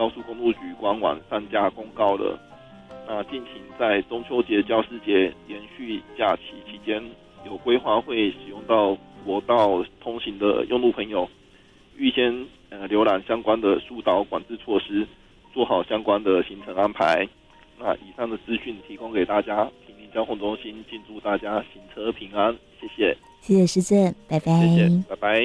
高速公路局官网上架公告了。那敬请在中秋节、教师节连续假期期间，有规划会使用到国道通行的用路朋友，预先浏览相关的疏导管制措施，做好相关的行程安排。那以上的资讯提供给大家，平林交通中心，敬祝大家行车平安，谢谢。 谢谢施政，拜拜。 谢谢，拜拜。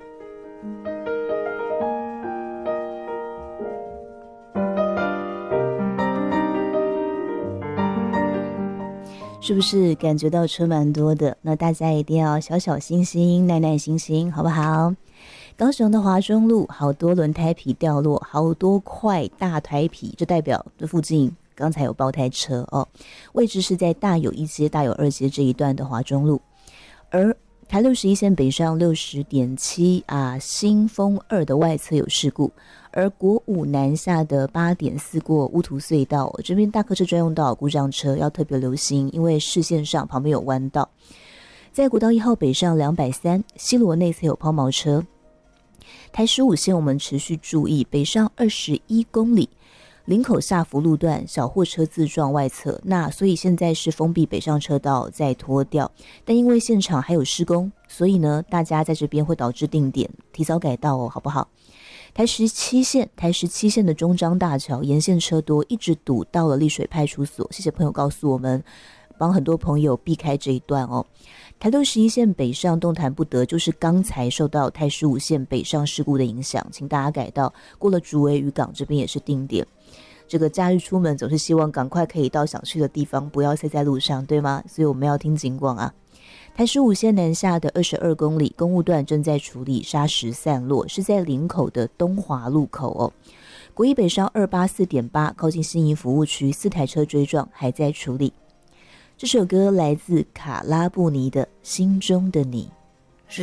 是不是感觉到车蛮多的？那大家一定要小小心心、耐耐心心，好不好？高雄的华中路好多轮胎皮掉落，好多块大胎皮，这代表这附近刚才有爆胎车哦。位置是在大有一街、大有二街这一段的华中路，而台61线北上60.7新丰2的外侧有事故，而国五南下的8.4过乌涂隧道，这边大客车专用道故障车要特别留心，因为视线上旁边有弯道。在国道1号北上230，西螺内侧有抛锚车。台15线我们持续注意，北上21公里。林口下福路段小货车自撞外侧，那所以现在是封闭北上车道再拖掉，但因为现场还有施工，所以呢大家在这边会导致定点提早改道哦，好不好？台17线的中彰大桥沿线车多，一直堵到了丽水派出所，谢谢朋友告诉我们，帮很多朋友避开这一段哦。台61线北上动弹不得，就是刚才受到台15线北上事故的影响，请大家改道，过了竹围渔港这边也是定点。这个假日出门总是希望赶快可以到想去的地方，不要塞在路上，对吗？所以我们要听警广啊。台15线南下的22公里公务段正在处理砂石散落，是在林口的东华路口哦。国一北上284.8靠近信义服务区4台车追撞，还在处理。这首歌来自卡拉布尼的《心中的你》。